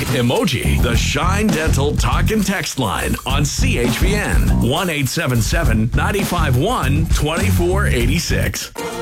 emoji. The Shine Dental Talk and Text line on CHPN 1-877-951-2486.